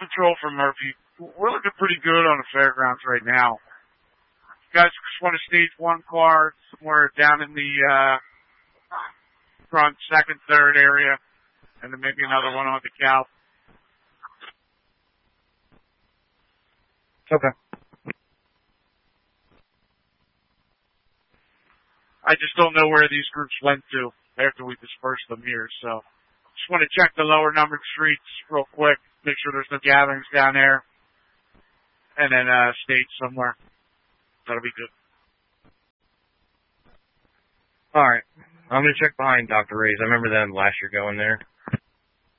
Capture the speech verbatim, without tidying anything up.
Patrol from Murphy. We're looking pretty good on the fairgrounds right now. You guys just want to stage one car somewhere down in the uh, front, second, third area, and then maybe another one on the cow. Okay. I just don't know where these groups went to after we dispersed them here, so just want to check the lower numbered streets real quick, make sure there's no gatherings down there, and then uh, stage somewhere. That'll be good. All right. I'm going to check behind Doctor Ray's. I remember them last year going there.